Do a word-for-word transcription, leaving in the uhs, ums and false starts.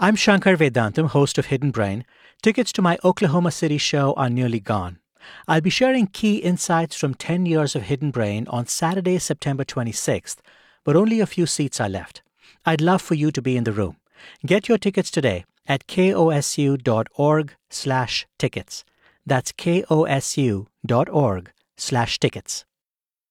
I'm Shankar Vedantam, host of Hidden Brain. Tickets to my Oklahoma City show are nearly gone. I'll be sharing key insights from ten years of Hidden Brain on Saturday, September twenty-sixth, but only a few seats are left. I'd love for you to be in the room. Get your tickets today at kosu.org slash tickets. That's kosu.org slash tickets.